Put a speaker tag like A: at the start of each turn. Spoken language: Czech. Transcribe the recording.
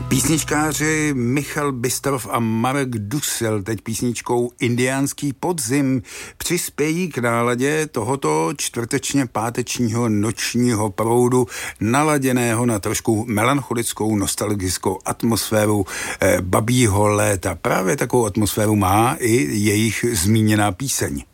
A: Písničkáři Michal Bystrov a Marek Dussel teď písničkou Indiánský podzim přispějí k náladě tohoto čtvrtečně pátečního nočního proudu naladěného na trošku melancholickou, nostalgickou atmosféru babího léta. Právě takovou atmosféru má i jejich zmíněná píseň.